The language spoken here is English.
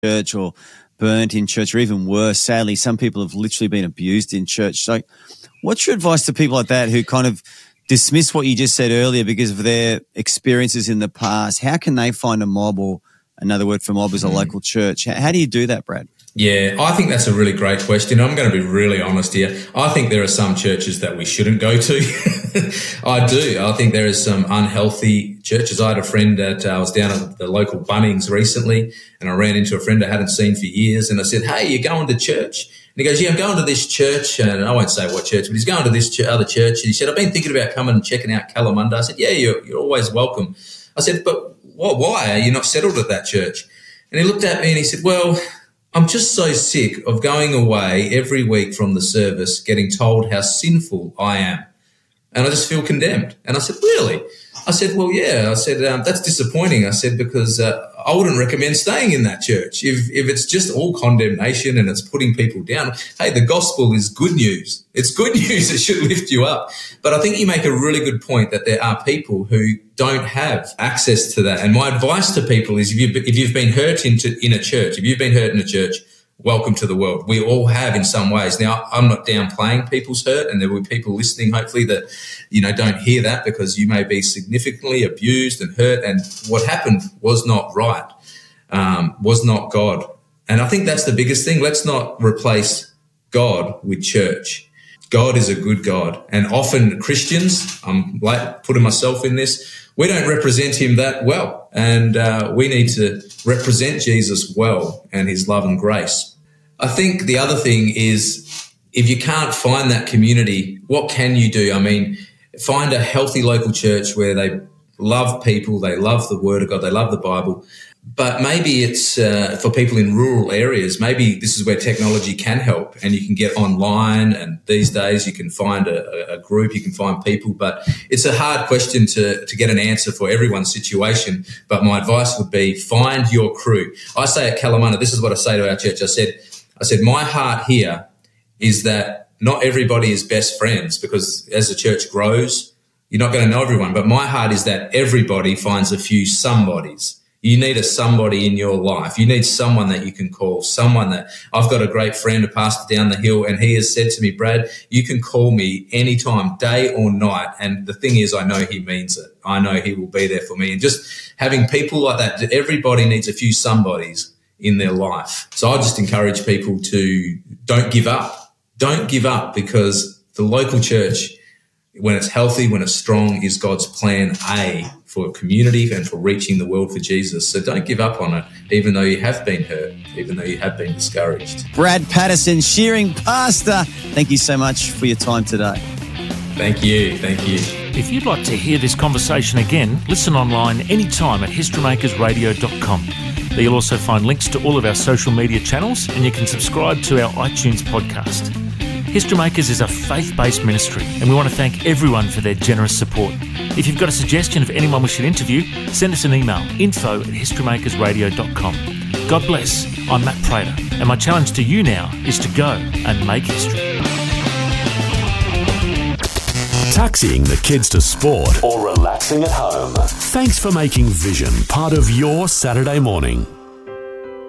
church or burnt in church, or even worse, sadly, some people have literally been abused in church. So what's your advice to people like that who kind of dismiss what you just said earlier because of their experiences in the past? How can they find a mob, or another word for mob is a local church? How do you do that, Brad? Yeah, I think that's a really great question. I'm going to be really honest here. I think there are some churches that we shouldn't go to. I do. I think there is some unhealthy churches. I had a friend I was down at the local Bunnings recently, and I ran into a friend I hadn't seen for years, and I said, "Hey, you going to church?" And he goes, "Yeah, I'm going to this church," and I won't say what church, but he's going to this other church. And he said, "I've been thinking about coming and checking out Kalamunda." I said, "Yeah, you're always welcome." I said, "But why are you not settled at that church?" And he looked at me and he said, "Well, I'm just so sick of going away every week from the service getting told how sinful I am. And I just feel condemned." And I said, "Really?" I said, "Well, yeah." I said, "That's disappointing." I said, "Because I wouldn't recommend staying in that church. If it's just all condemnation and it's putting people down, hey, the gospel is good news. It's good news. It should lift you up." But I think you make a really good point that there are people who don't have access to that. And my advice to people is if you've been hurt in a church, if you've been hurt in a church, welcome to the world. We all have in some ways. Now, I'm not downplaying people's hurt, and there will be people listening, hopefully, that, don't hear that, because you may be significantly abused and hurt, and what happened was not right, was not God. And I think that's the biggest thing. Let's not replace God with church. God is a good God. And often Christians, I'm putting myself in this, we don't represent him that well. And we need to represent Jesus well and his love and grace. I think the other thing is, if you can't find that community, what can you do? I mean, find a healthy local church where they love people, they love the Word of God, they love the Bible. But maybe it's for people in rural areas, maybe this is where technology can help, and you can get online, and these days you can find a group, you can find people. But it's a hard question to get an answer for everyone's situation. But my advice would be, find your crew. I say at Kalamunda, this is what I say to our church. I said, my heart here is that not everybody is best friends, because as the church grows, you're not going to know everyone. But my heart is that everybody finds a few somebodies. You need a somebody in your life. You need someone that you can call, someone that – I've got a great friend, a pastor down the hill, and he has said to me, "Brad, you can call me anytime, day or night." And the thing is, I know he means it. I know he will be there for me. And just having people like that, everybody needs a few somebodies in their life. So I just encourage people to don't give up. Don't give up, because the local church, when it's healthy, when it's strong, is God's plan A for community and for reaching the world for Jesus. So don't give up on it, even though you have been hurt, even though you have been discouraged. Brad Patterson, Shearing Pastor, thank you so much for your time today. Thank you. Thank you. If you'd like to hear this conversation again, listen online anytime at historymakersradio.com. There you'll also find links to all of our social media channels, and you can subscribe to our iTunes podcast. History Makers is a faith-based ministry, and we want to thank everyone for their generous support. If you've got a suggestion of anyone we should interview, send us an email, info@historymakersradio.com. God bless. I'm Matt Prater, and my challenge to you now is to go and make history. Taxiing the kids to sport or relaxing at home. Thanks for making Vision part of your Saturday morning.